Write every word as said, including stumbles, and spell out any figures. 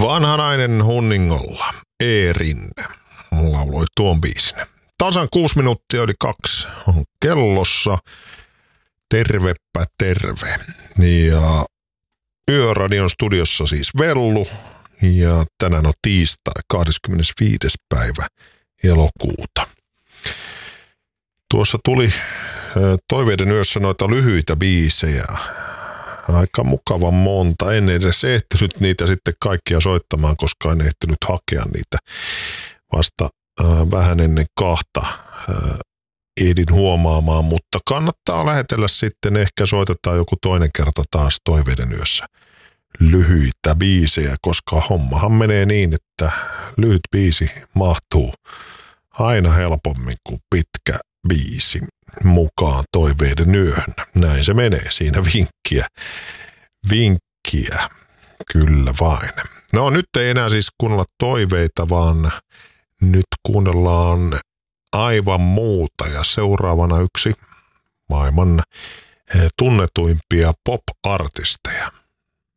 Vanha nainen Hunningolla, Eerinne, lauloi tuon biisin. Tasan kuusi minuuttia yli kaksi on kellossa. Tervepä terve. Ja Yöradion studiossa siis Vellu. Ja tänään on tiistai, kahdeskymmenesviides päivä elokuuta. Tuossa tuli Toiveiden yössä noita lyhyitä biisejä. Aika mukavan monta. En edes ehtinyt niitä sitten kaikkia soittamaan, koska en ehtinyt hakea niitä vasta äh, vähän ennen kahta äh, ehdin huomaamaan, mutta kannattaa lähetellä sitten, ehkä soitetaan joku toinen kerta taas Toiveiden yössä lyhyitä biisejä, koska hommahan menee niin, että lyhyt biisi mahtuu aina helpommin kuin pitkä biisi mukaan Toiveiden yöhön. Näin se menee, siinä vinkkiä. Vinkkiä, kyllä vain. No nyt ei enää siis kuunnella toiveita, vaan nyt kuunnellaan aivan muuta. Ja seuraavana yksi maailman tunnetuimpia pop-artisteja.